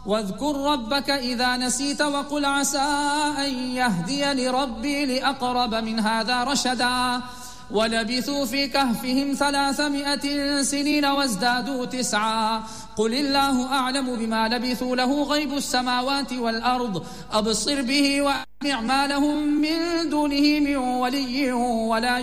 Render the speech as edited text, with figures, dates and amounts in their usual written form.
واذكر ربك إذا نسيت وقل عسى أن يهديني ربي لأقرب من هذا رشدا ولبثوا في كهفهم 300 سنين وازدادوا 9 قل الله أعلم بما لبثوا له غيب السماوات والأرض أبصر به وأسمع ما لهم من دونه من ولي ولا